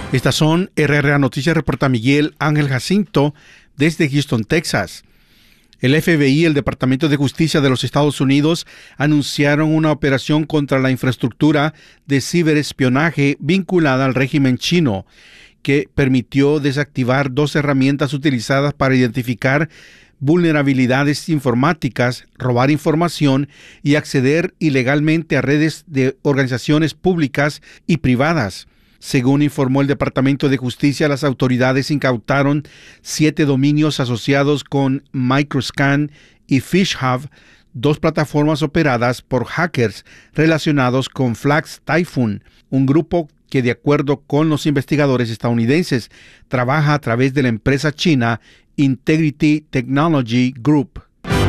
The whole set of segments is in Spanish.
Estas son RRA Noticias, reporta Miguel Ángel Jacinto desde Houston, Texas. El FBI y el Departamento de Justicia de los Estados Unidos anunciaron una operación contra la infraestructura de ciberespionaje vinculada al régimen chino, que permitió desactivar 2 herramientas utilizadas para identificar vulnerabilidades informáticas, robar información y acceder ilegalmente a redes de organizaciones públicas y privadas. Según informó el Departamento de Justicia, las autoridades incautaron 7 dominios asociados con Microscan y FishHub, 2 plataformas operadas por hackers relacionados con Flax Typhoon, un grupo que, de acuerdo con los investigadores estadounidenses, trabaja a través de la empresa china Integrity Technology Group.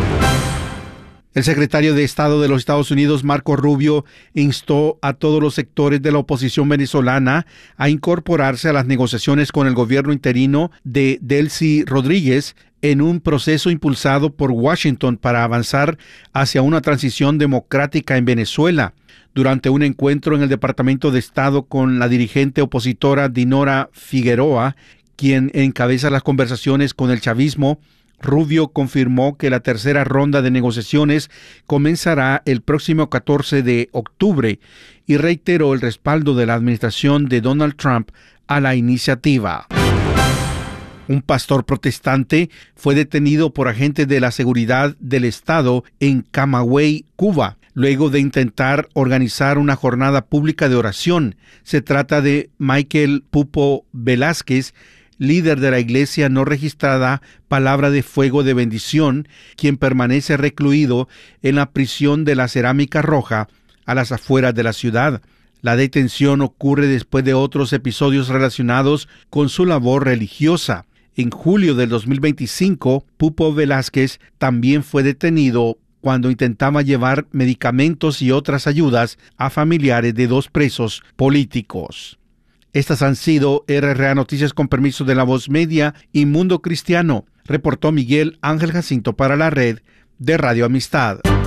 El secretario de Estado de los Estados Unidos, Marco Rubio, instó a todos los sectores de la oposición venezolana a incorporarse a las negociaciones con el gobierno interino de Delcy Rodríguez en un proceso impulsado por Washington para avanzar hacia una transición democrática en Venezuela. Durante un encuentro en el Departamento de Estado con la dirigente opositora Dinora Figueroa, quien encabeza las conversaciones con el chavismo, Rubio confirmó que la tercera ronda de negociaciones comenzará el próximo 14 de octubre y reiteró el respaldo de la administración de Donald Trump a la iniciativa. Un pastor protestante fue detenido por agentes de la seguridad del Estado en Camagüey, Cuba, luego de intentar organizar una jornada pública de oración. Se trata de Michael Pupo Velázquez, líder de la iglesia no registrada Palabra de Fuego de Bendición, quien permanece recluido en la prisión de la Cerámica Roja a las afueras de la ciudad. La detención ocurre después de otros episodios relacionados con su labor religiosa. En julio del 2025, Pupo Velázquez también fue detenido cuando intentaba llevar medicamentos y otras ayudas a familiares de 2 presos políticos. Estas han sido RRA Noticias con permiso de La Voz Media y Mundo Cristiano. Reportó Miguel Ángel Jacinto para la red de Radio Amistad.